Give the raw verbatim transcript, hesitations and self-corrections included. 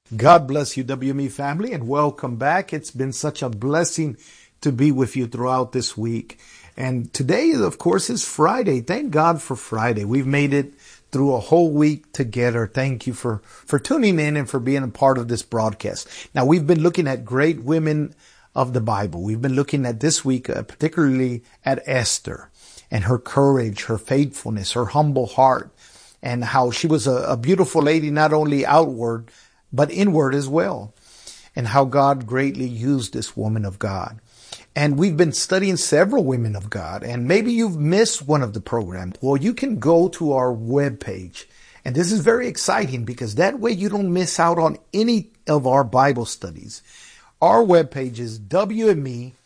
God bless you, W M E family, and welcome back. It's been such a blessing to be with you throughout this week. And today, of course, is Friday. Thank God for Friday. We've made it through a whole week together. Thank you for, for tuning in and for being a part of this broadcast. Now, we've been looking at great women of the Bible. We've been looking at this week, uh, particularly at Esther and her courage, her faithfulness, her humble heart, and how she was a, a beautiful lady, not only outward, but inward as well, and how God greatly used this woman of God. And we've been studying several women of God, and maybe you've missed one of the programs. Well, you can go to our webpage, and this is very exciting because that way you don't miss out on any of our Bible studies. Our webpage is W M E